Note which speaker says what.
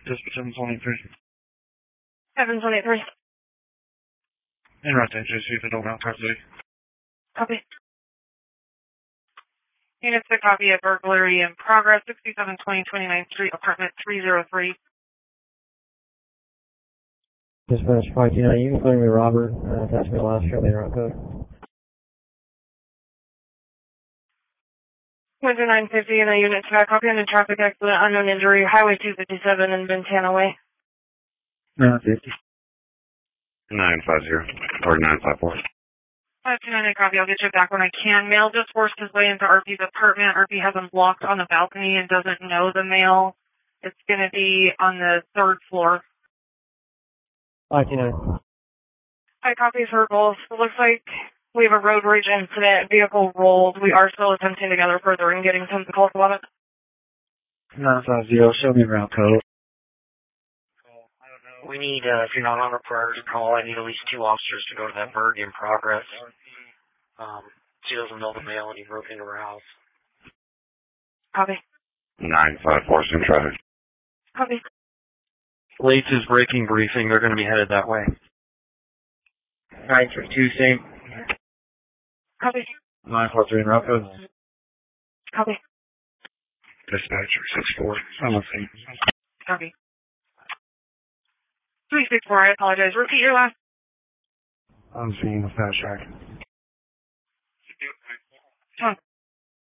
Speaker 1: Just 723.
Speaker 2: 723.
Speaker 1: En route to HSC to Dolan, Car City.
Speaker 2: Copy. Units to copy a burglary in progress, 6720 29th Street, apartment 303.
Speaker 3: Dispatch 529, you can clear me Robert, attach me last show me route code.
Speaker 2: Winter 950 and a unit to copy on a traffic accident, unknown injury, Highway 257 in Bentana Way.
Speaker 1: 950.
Speaker 4: 950 or 954.
Speaker 2: 529 copy, I'll get you back when I can. Mail just forced his way into RP's apartment. RP has him blocked on the balcony and doesn't know the mail. It's going to be on the 3rd floor.
Speaker 3: 529.
Speaker 2: I copies her both. It looks like we have a road rage incident. Vehicle rolled. We are still attempting to gather further and getting some calls about it.
Speaker 1: 950, show me route code.
Speaker 5: We need, if you're not on a priority call, I need at least 2 officers to go to that burg in progress. She doesn't know the mail and he broke into her house.
Speaker 2: Copy.
Speaker 4: 954 in traffic.
Speaker 2: Copy.
Speaker 1: Lates is breaking briefing. They're going to be headed that way. 932, same.
Speaker 2: Copy.
Speaker 1: 943 in route code.
Speaker 2: Copy.
Speaker 4: Dispatcher 64.
Speaker 1: I'm on scene.
Speaker 2: Copy. 364, I apologize. Repeat your last.
Speaker 1: I'm seeing the fast track.
Speaker 2: Huh.